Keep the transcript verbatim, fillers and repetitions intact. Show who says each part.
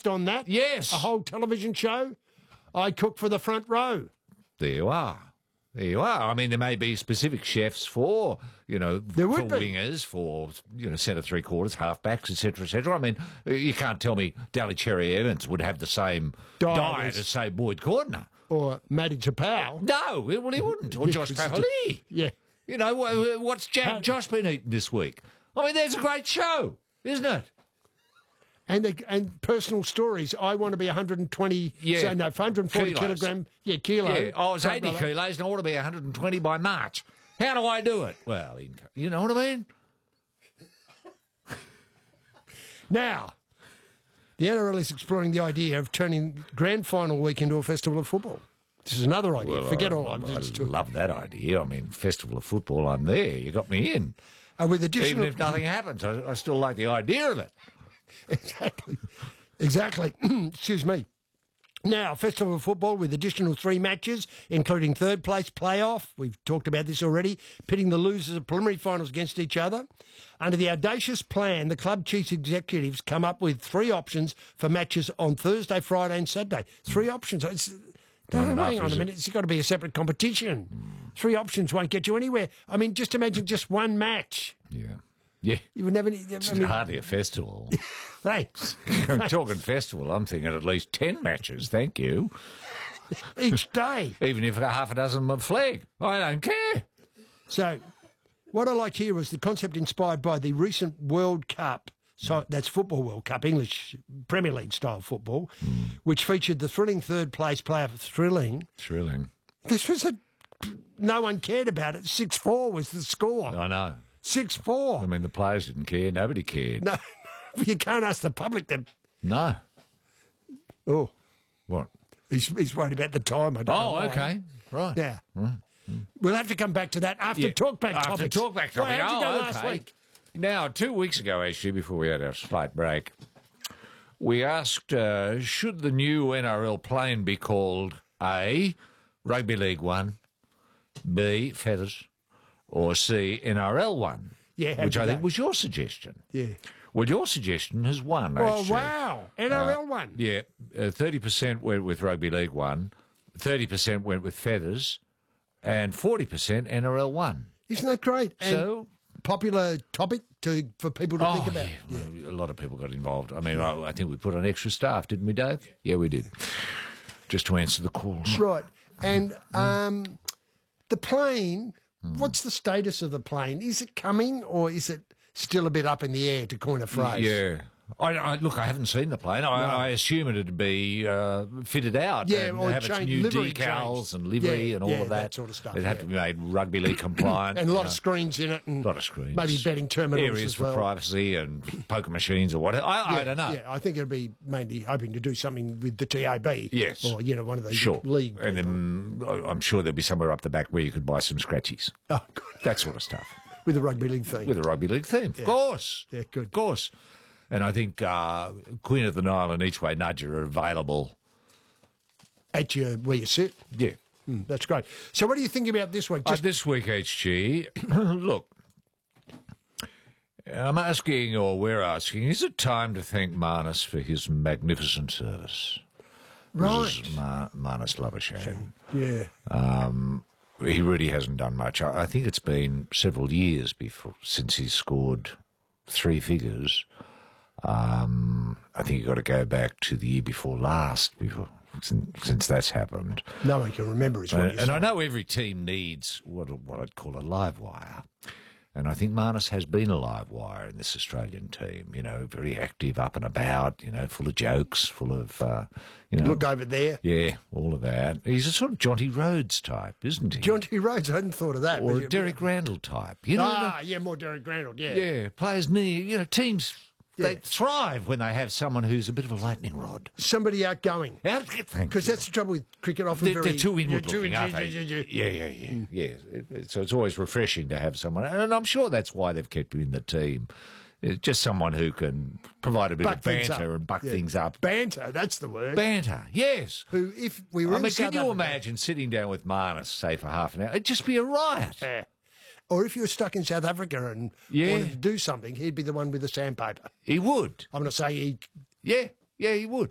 Speaker 1: based on that.
Speaker 2: Yes.
Speaker 1: A whole television show. I cook for the front row.
Speaker 2: There you are. There you are. I mean, there may be specific chefs for, you know,
Speaker 1: There
Speaker 2: for
Speaker 1: would be.
Speaker 2: wingers, for, you know, centre three quarters, half-backs, et cetera, et cetera. I mean, you can't tell me Daly Cherry Evans would have the same
Speaker 1: Diet
Speaker 2: diet
Speaker 1: as-
Speaker 2: as, say, Boyd Cordner.
Speaker 1: Or Matty Tapau.
Speaker 2: No, well, he wouldn't. Or Josh Papali.
Speaker 1: Yeah.
Speaker 2: You know, wha- what's Jack, Josh been eating this week? I mean, there's a great show, isn't it?
Speaker 1: And the, and personal stories. I want to be one hundred twenty,
Speaker 2: Yeah.
Speaker 1: so no, one hundred forty
Speaker 2: Kilos.
Speaker 1: kilogram, yeah, kilo.
Speaker 2: Yeah, I was
Speaker 1: Front
Speaker 2: eighty
Speaker 1: row.
Speaker 2: kilos and I want to be one hundred twenty by March. How do I do it? Well, you know what I mean?
Speaker 1: Now, the N R L is exploring the idea of turning grand final week into a festival of football. This is another idea.
Speaker 2: Well,
Speaker 1: Forget
Speaker 2: I,
Speaker 1: all
Speaker 2: I,
Speaker 1: of
Speaker 2: I
Speaker 1: this.
Speaker 2: love that idea. I mean, Festival of Football, I'm there. You got me in.
Speaker 1: Uh, with
Speaker 2: Even
Speaker 1: additional,
Speaker 2: if nothing happens, I, I still like the idea of it.
Speaker 1: exactly, exactly. Excuse me. Now, Festival of Football with additional three matches, including third place playoff. We've talked about this already. Pitting the losers of preliminary finals against each other. Under the audacious plan, the club chief executives come up with three options for matches on Thursday, Friday, and Saturday. Three options. It's,
Speaker 2: Not
Speaker 1: no,
Speaker 2: enough,
Speaker 1: hang on
Speaker 2: is
Speaker 1: a
Speaker 2: it?
Speaker 1: minute. It's got to be a separate competition. Three options won't get you anywhere. I mean, just imagine just one match.
Speaker 2: Yeah. Yeah.
Speaker 1: You would never. I
Speaker 2: It's
Speaker 1: mean,
Speaker 2: hardly a festival.
Speaker 1: thanks.
Speaker 2: I'm talking festival. I'm thinking at least ten matches, thank you.
Speaker 1: Each day.
Speaker 2: Even if half a dozen of flag. I don't care.
Speaker 1: So, what I like here was the concept inspired by the recent World Cup. So that's Football World Cup, English Premier League style football, which featured the thrilling third place playoff. Thrilling.
Speaker 2: Thrilling.
Speaker 1: This was a. No one cared about it. six four was the score.
Speaker 2: I know.
Speaker 1: six four.
Speaker 2: I mean, the players didn't care. Nobody cared.
Speaker 1: No, you can't ask the public to.
Speaker 2: No.
Speaker 1: Oh,
Speaker 2: What?
Speaker 1: he's, he's worried about the time. I don't know
Speaker 2: Oh,
Speaker 1: why.
Speaker 2: okay. Right.
Speaker 1: Yeah. We'll have to come back to that after
Speaker 2: Yeah.
Speaker 1: talkback
Speaker 2: After
Speaker 1: topics.
Speaker 2: talkback
Speaker 1: Well,
Speaker 2: topic.
Speaker 1: how'd you go
Speaker 2: Oh,
Speaker 1: last
Speaker 2: okay.
Speaker 1: week?
Speaker 2: Now, two weeks ago, actually, before we had our slight break, we asked, uh, should the new N R L plane be called A, Rugby League One, B, Feathers, or C, N R L One?
Speaker 1: Yeah, how'd
Speaker 2: which
Speaker 1: you
Speaker 2: I think
Speaker 1: go?
Speaker 2: was your suggestion.
Speaker 1: Yeah.
Speaker 2: Well, your suggestion has won,
Speaker 1: Oh,
Speaker 2: actually.
Speaker 1: wow. N R L one.
Speaker 2: Yeah, uh, thirty percent went with Rugby League One, thirty percent went with Feathers, and forty percent N R L One.
Speaker 1: Isn't that great? And
Speaker 2: So-
Speaker 1: popular topic to for people to think about.
Speaker 2: Yeah. Well, a lot of people got involved. I mean, I, I think we put on extra staff, didn't we, Dave? Yeah, we did. Just to answer the calls.
Speaker 1: Right. And um, the plane, what's the status of the plane? Is it coming or is it still a bit up in the air, to coin a phrase?
Speaker 2: Yeah. I, I, look, I haven't seen the plane. I,
Speaker 1: No.
Speaker 2: I assume it'd be uh, fitted out
Speaker 1: Yeah,
Speaker 2: and
Speaker 1: or
Speaker 2: have its
Speaker 1: changed-
Speaker 2: new
Speaker 1: livery
Speaker 2: decals
Speaker 1: changed.
Speaker 2: and livery
Speaker 1: Yeah,
Speaker 2: and all
Speaker 1: yeah,
Speaker 2: of that.
Speaker 1: that sort of stuff,
Speaker 2: It'd have
Speaker 1: yeah.
Speaker 2: to be made rugby league compliant.
Speaker 1: And a lot
Speaker 2: you
Speaker 1: of
Speaker 2: know.
Speaker 1: screens in it. And
Speaker 2: A lot of screens.
Speaker 1: Maybe betting terminals
Speaker 2: Areas
Speaker 1: as
Speaker 2: for
Speaker 1: well.
Speaker 2: privacy and poker machines or whatever. I, I don't know.
Speaker 1: Yeah, I think it'd be mainly hoping to do something with the T A B.
Speaker 2: Yes.
Speaker 1: Or, you know, one of those
Speaker 2: Sure.
Speaker 1: league.
Speaker 2: And then uh, I'm sure there'll be somewhere up the back where you could buy some scratchies.
Speaker 1: Oh, good.
Speaker 2: That sort of stuff.
Speaker 1: With the rugby league theme.
Speaker 2: With a rugby league theme. Of course.
Speaker 1: Yeah, good.
Speaker 2: Of course. And I think uh, Queen of the Nile and Each Way Nudger are available.
Speaker 1: At your, where you sit.
Speaker 2: Yeah.
Speaker 1: Mm, that's great. So what do you think about this week?
Speaker 2: Uh,
Speaker 1: Just
Speaker 2: this week, H G, look, I'm asking, or we're asking, is it time to thank Marnus for his magnificent service?
Speaker 1: right.
Speaker 2: This is Ma- Marnus Labuschagne.
Speaker 1: Yeah.
Speaker 2: He really hasn't done much. I, I think it's been several years before since he scored three figures. Um, I think you've got to go back to the year before last, before since, since that's happened.
Speaker 1: No one can remember is what
Speaker 2: And,
Speaker 1: you
Speaker 2: and
Speaker 1: say.
Speaker 2: I know every team needs what what I'd call a live wire. And I think Marnus has been a live wire in this Australian team, you know, very active, up and about, you know, full of jokes, full of, uh, you know.
Speaker 1: Look over there.
Speaker 2: Yeah, all of that. He's a sort of Jonty Rhodes type, isn't he?
Speaker 1: John T. Rhodes, I hadn't thought of that.
Speaker 2: or
Speaker 1: but
Speaker 2: a
Speaker 1: you-
Speaker 2: Derek Randall type. You know,
Speaker 1: Ah, yeah, more Derek Randall, yeah.
Speaker 2: the- yeah, players need, you know, teams,
Speaker 1: Yeah.
Speaker 2: they thrive when they have someone who's a bit of a lightning rod.
Speaker 1: Somebody outgoing.
Speaker 2: Thank
Speaker 1: Because
Speaker 2: you.
Speaker 1: that's the trouble with cricket. Often
Speaker 2: They're,
Speaker 1: very,
Speaker 2: they're too
Speaker 1: you're
Speaker 2: inward
Speaker 1: too
Speaker 2: looking,
Speaker 1: in-
Speaker 2: aren't they?
Speaker 1: yeah, yeah,
Speaker 2: Yeah, yeah, yeah. yeah. It- it- so it's always refreshing to have someone, and I'm sure that's why they've kept him in the team. It's just someone who can provide a bit
Speaker 1: Buck
Speaker 2: of
Speaker 1: things
Speaker 2: banter
Speaker 1: up.
Speaker 2: and buck
Speaker 1: Yeah.
Speaker 2: things up.
Speaker 1: Banter, that's the word.
Speaker 2: Banter, yes.
Speaker 1: Who, if we were
Speaker 2: I
Speaker 1: in
Speaker 2: mean,
Speaker 1: South
Speaker 2: can you
Speaker 1: Africa-
Speaker 2: imagine sitting down with Marnus, say, for half an hour? It'd just be a riot.
Speaker 1: Yeah. Or if you were stuck in South Africa and
Speaker 2: Yeah.
Speaker 1: wanted to do something, he'd be the one with the sandpaper.
Speaker 2: He would.
Speaker 1: I'm going to say he.
Speaker 2: Yeah, yeah, he would.